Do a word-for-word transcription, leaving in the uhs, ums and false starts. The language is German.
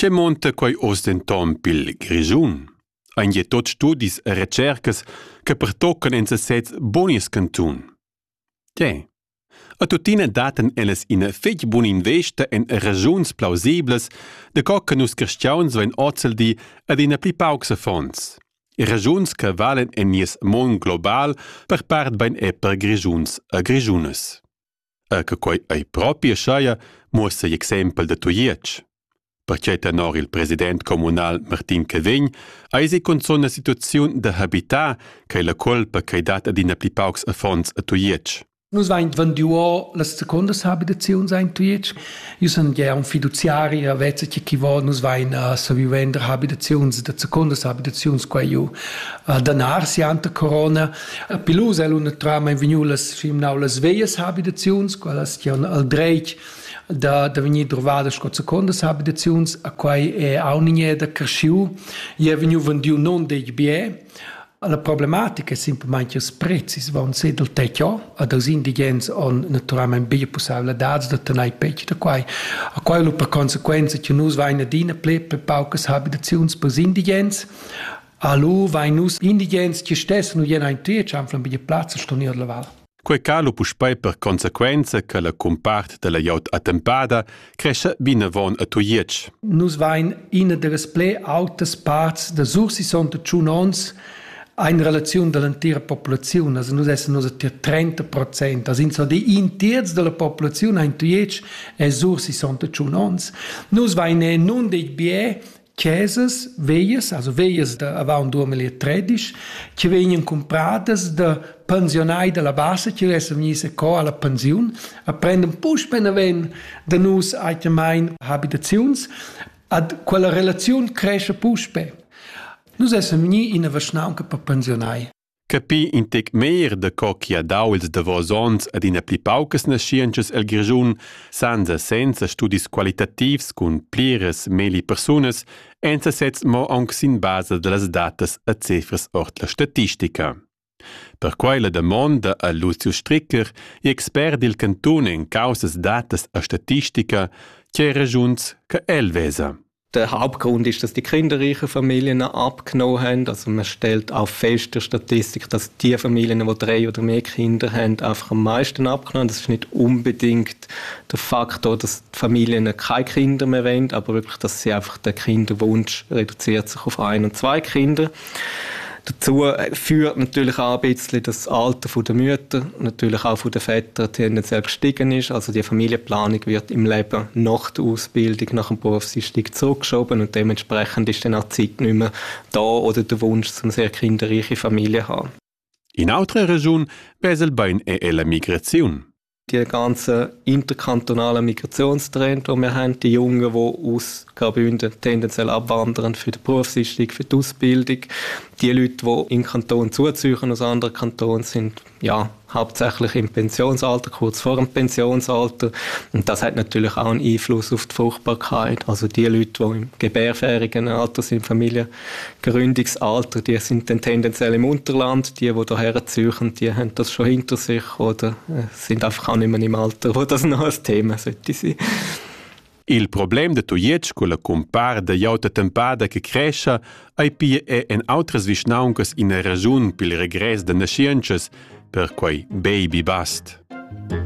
C'è monta quai ostentom pil Grischun. Ein je tot studis e recercas che pertoccano en se sez bonis cantun. Tè, a tutina daten elles in fetg bun investa en ragiuns plausibles de co che nus cristiauns vain ozel di ad ina pli pauxa fonts. Ragiuns che valen en nies mon global per part bain e per Grischun a Grischunnes. E che quai ai propria schaia muossa exempel de tuietsch. Perché tenor il president comunal Martin Cavegn eisi con una situazione de habitat che è la colpa che è data ad ina pli paucs a fonds a tuietsch. Nus vain vendiu las secondas habitaziuns ein tuietsch. Io son ja un fiduciari, a vezza che chi vo nus vain a sa vivender habitaziuns de secondas habitaziuns qua io uh, danar si ante corona. Uh, Pilus el una trama in veniu las schimnau las veias habitaziuns, quellas che al dreich da da venir trovada sco secondas habitaziuns a quai è aunigne da cresciu. Ie veniu vendiu non dei bie. La problematica è semplicemente i prezzi, vanno se del tecchio, ad os indigents on naturalmente bie possibilità da tenere pecci da quai. A quai per conseguenza che nus vain adina ple per paucas habitaziuns per indigents, a lu vain nus indigents che stessi nu jena in tie, c'han flan bie platz stonir la val. Quei calo puspei per conseguenza che la compart della jaut attempada cresce binavon a tuietsch. Nus vain ina deres ple autas parts da sur sessantotto ons in relazione dell'intera popolazione, also noi siamo a trenta per cento, also in so di un terzo della popolazione in tuietsch è sur sessantotto ons. Noi vain non dei bie chiesas veias, also veias da avant duemilatredici, che vengono comprate da pensionai della base, che adesso venisse qua alla pensione, a prendere push benaven da nus allgemein habitazions, ad quella relazione cresce push be. Nus esam ni in a vasnaunca per pensionai. Capi in tec mehr de co chi ha dauls de vosons ad ina pli paucas nasciences el Grischun, sanza senza studis qualitativs cun plires meli personas, enza setz mo anc sin base de las datas a cifras ort la statistica. Per quella domanda a Lucio Stricker, expert del cantone in causas datas a statistica, che ragiuns che el vesa. Der Hauptgrund ist, dass die kinderreichen Familien abgenommen haben. Also man stellt auch fest, der Statistik, dass die Familien, die drei oder mehr Kinder haben, einfach am meisten abgenommen haben. Das ist nicht unbedingt der Faktor, dass die Familien keine Kinder mehr wollen, aber wirklich, dass sie einfach der Kinderwunsch reduziert sich auf ein und zwei Kinder. Dazu führt natürlich auch ein bisschen das Alter der Mütter, natürlich auch der Väter tendenziell gestiegen ist. Also die Familienplanung wird im Leben nach der Ausbildung, nach dem Berufseinstieg zurückgeschoben und dementsprechend ist dann auch die Zeit nicht mehr da oder der Wunsch, eine sehr kinderreiche Familie zu haben. In altre Region besel bain e la Migration. Die ganzen interkantonalen Migrationstrend, die wir haben, die Jungen, die aus Graubünden tendenziell abwandern für den Berufseinstieg, für die Ausbildung, die Leute, die in den Kanton zuziehen aus anderen Kantonen, sind ja hauptsächlich im Pensionsalter, kurz vor dem Pensionsalter. Und das hat natürlich auch einen Einfluss auf die Fruchtbarkeit. Also die Leute, die im gebärfähigen Alter sind, Familiengründungsalter, die sind dann tendenziell im Unterland. Die, die hierher ziehen, die haben das schon hinter sich oder sind einfach auch nicht mehr im Alter, wo das noch ein Thema sollte sein. Il problem de tuietsch con la compar de jauta tempada che cresce ai pie e en autras visnauncas in a ragiun pil regress de nasciences per quai baby bust.